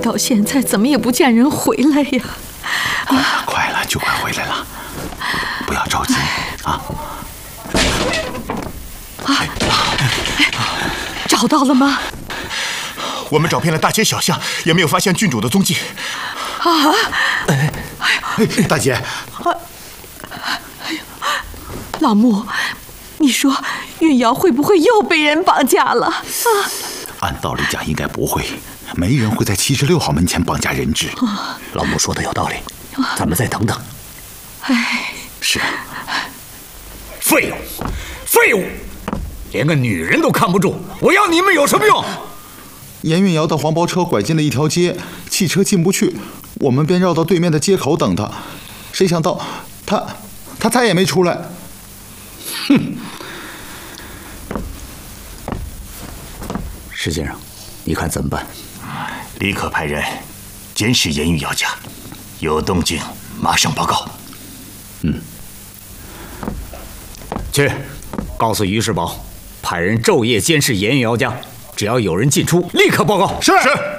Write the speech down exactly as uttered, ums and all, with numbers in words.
到现在怎么也不见人回来呀？ 快了，快了，就快回来了，不要着急啊！ 啊，找到了吗？ 我们找遍了大街小巷，也没有发现郡主的踪迹。 啊！ 哎，哎，大姐， 哎呀，老穆，你说运瑶会不会又被人绑架了？啊！ 按道理讲，应该不会。 没人会在七十六号门前绑架人质。 老穆说的有道理，咱们再等等。 哎， 是。 废物，废物，连个女人都看不住，我要你们有什么用？ 严运瑶的黄包车拐进了一条街，汽车进不去，我们便绕到对面的街口等他。谁想到他，他再也没出来。 哼！石先生，你看怎么办？ 立刻派人监视严玉瑶家，有动静马上报告。 嗯，去告诉于世宝，派人昼夜监视严玉瑶家，只要有人进出，立刻报告。 是是。